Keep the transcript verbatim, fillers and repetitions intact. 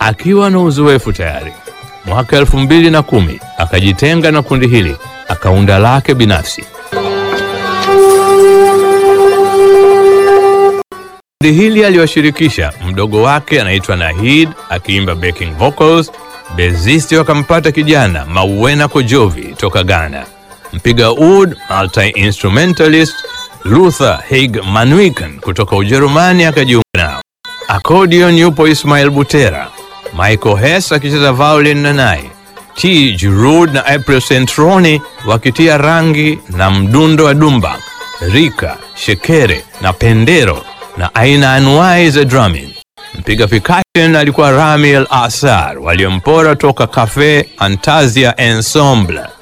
Akiwa na uzoefu tayari, mwaka elfu mbili na kumi akajitenga na kundi hili, akaunda lake binafsi. Kundi hili aliwashirikisha mdogo wake anaitwa Nahid akiimba backing vocals, bezisti wakampata kijana Mawena Kojovi toka Ghana, mpiga oud multi-instrumentalist Luther Hig Manwiken kutoka Ujerumani akajiunga nao. Accordion yupo Ismail Butera, Michael Hess akicheza violin na naye, T. Giroud na April Centroni wakitia rangi na mdundo wa dumbak, rika, shekere na pendero na aina anuai za drumming. Mpiga percussion alikuwa Rami El Asar waliompora toka Cafe Antazia Ensemble.